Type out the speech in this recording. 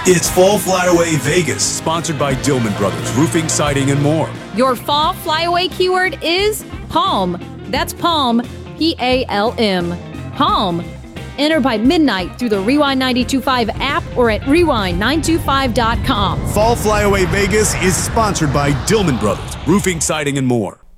It's Fall Flyaway Vegas. Sponsored by Dillman Brothers, Roofing, Siding, and more. Your fall flyaway keyword is Palm. That's Palm, P-A-L-M. Palm. Enter by midnight through the Rewind 92.5 app or at rewind925.com. Fall Flyaway Vegas is sponsored by Dillman Brothers, Roofing, Siding, and more.